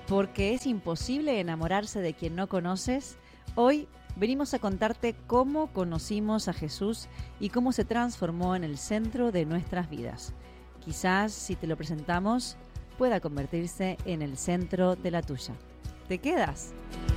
Porque es imposible enamorarse de quien no conoces, hoy venimos a contarte cómo conocimos a Jesús y cómo se transformó en el centro de nuestras vidas. Quizás si te lo presentamos, pueda convertirse en el centro de la tuya. ¿Te quedas?